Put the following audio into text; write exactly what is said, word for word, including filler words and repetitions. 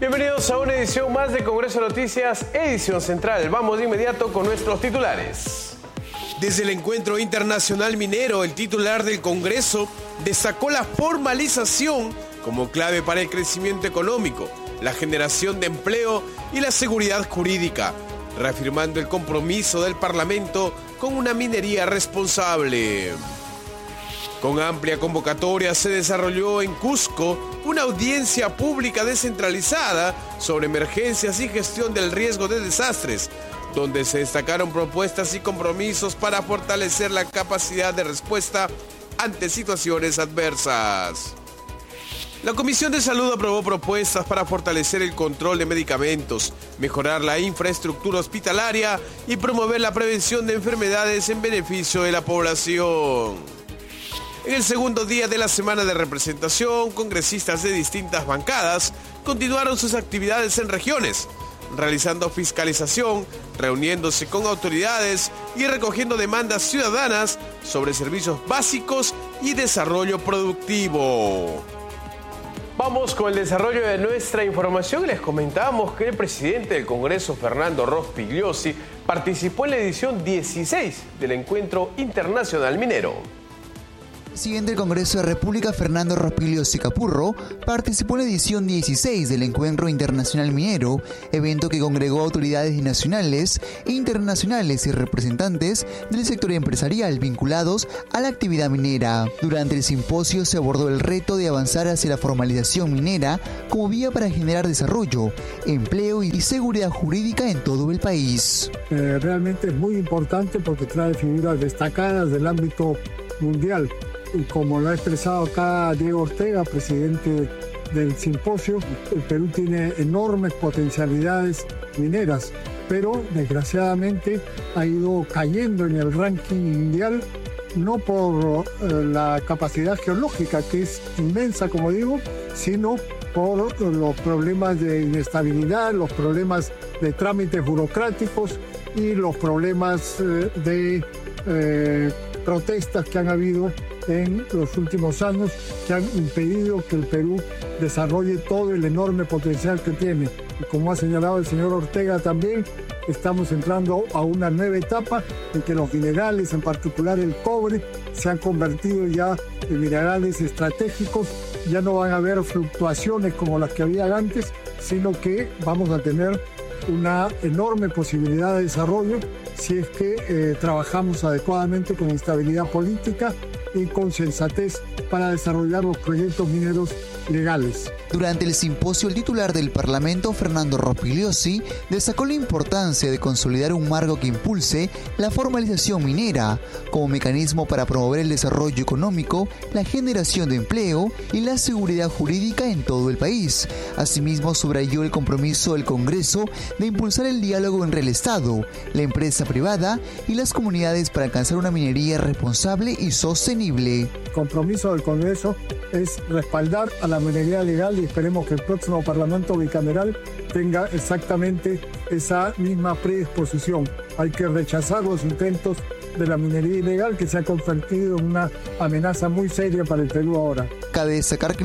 Bienvenidos a una edición más de Congreso Noticias, edición central. Vamos de inmediato con nuestros titulares. Desde el Encuentro Internacional Minero, el titular del Congreso destacó la formalización como clave para el crecimiento económico, la generación de empleo y la seguridad jurídica, reafirmando el compromiso del Parlamento con una minería responsable. Con amplia convocatoria se desarrolló en Cusco una audiencia pública descentralizada sobre emergencias y gestión del riesgo de desastres, donde se destacaron propuestas y compromisos para fortalecer la capacidad de respuesta ante situaciones adversas. La Comisión de Salud aprobó propuestas para fortalecer el control de medicamentos, mejorar la infraestructura hospitalaria y promover la prevención de enfermedades en beneficio de la población. En el segundo día de la semana de representación, congresistas de distintas bancadas continuaron sus actividades en regiones, realizando fiscalización, reuniéndose con autoridades y recogiendo demandas ciudadanas sobre servicios básicos y desarrollo productivo. Vamos con el desarrollo de nuestra información. Les comentábamos que el presidente del Congreso, Fernando Rospigliosi, participó en la edición dieciséis del Encuentro Internacional Minero. El presidente del Congreso de la República, Fernando Rospigliosi Capurro, participó en la edición dieciséis del Encuentro Internacional Minero, evento que congregó autoridades nacionales e internacionales y representantes del sector empresarial vinculados a la actividad minera. Durante el simposio se abordó el reto de avanzar hacia la formalización minera como vía para generar desarrollo, empleo y seguridad jurídica en todo el país. Eh, realmente es muy importante porque trae figuras destacadas del ámbito mundial. Y como lo ha expresado acá Diego Ortega, presidente del simposio, el Perú tiene enormes potencialidades mineras, pero desgraciadamente ha ido cayendo en el ranking mundial, no por eh, la capacidad geológica, que es inmensa, como digo, sino por los problemas de inestabilidad, los problemas de trámites burocráticos y los problemas eh, de eh, protestas que han habido en los últimos años, que han impedido que el Perú desarrolle todo el enorme potencial que tiene. Y como ha señalado el señor Ortega también, estamos entrando a una nueva etapa en que los minerales, en particular el cobre, se han convertido ya en minerales estratégicos. Ya no van a haber fluctuaciones como las que había antes, sino que vamos a tener una enorme posibilidad de desarrollo si es que eh, trabajamos adecuadamente con estabilidad política y con sensatez para desarrollar los proyectos mineros legales. Durante el simposio, el titular del Parlamento, Fernando Rospigliosi, destacó la importancia de consolidar un marco que impulse la formalización minera como mecanismo para promover el desarrollo económico, la generación de empleo y la seguridad jurídica en todo el país. Asimismo, subrayó el compromiso del Congreso de impulsar el diálogo entre el Estado, la empresa privada y las comunidades para alcanzar una minería responsable y sostenible. El compromiso del Congreso es respaldar a la minería legal y esperemos que el próximo Parlamento bicameral tenga exactamente esa misma predisposición. Hay que rechazar los intentos de la minería ilegal que se ha convertido en una amenaza muy seria para el Perú ahora. Cabe destacar que